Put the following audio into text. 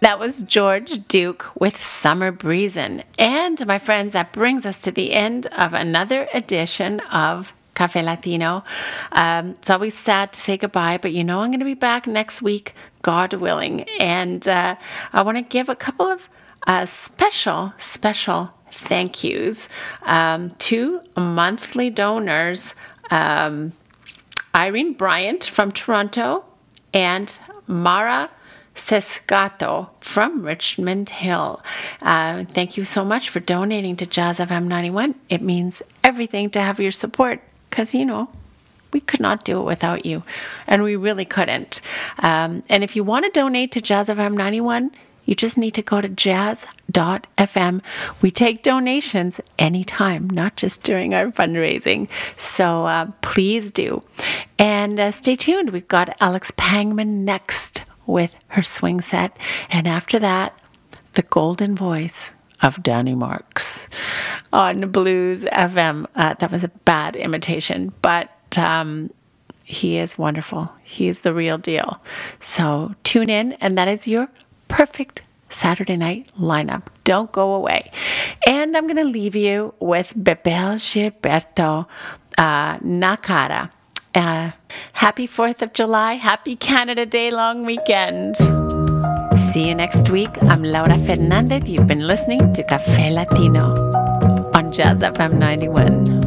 That was George Duke with Summer Breezin'. And my friends, that brings us to the end of another edition of Cafe Latino. It's always sad to say goodbye, but you know I'm going to be back next week, God willing. And I want to give a couple of special thank yous to monthly donors, Irene Bryant from Toronto and Mara Sescato from Richmond Hill. Thank you so much for donating to Jazz FM 91. It means everything to have your support because, you know, we could not do it without you, and we really couldn't. And if you want to donate to Jazz FM 91, you just need to go to jazz.fm. We take donations anytime, not just during our fundraising. So please do. And stay tuned. We've got Alex Pangman next with her swing set. And after that, the golden voice of Danny Marks on Blues FM. That was a bad imitation, but he is wonderful. He is the real deal. So tune in, and that is your perfect Saturday night lineup. Don't go away. And I'm going to leave you with Bebel Gilberto Nakara. Happy 4th of July. Happy Canada Day long weekend. See you next week. I'm Laura Fernandez. You've been listening to Café Latino on Jazz FM 91.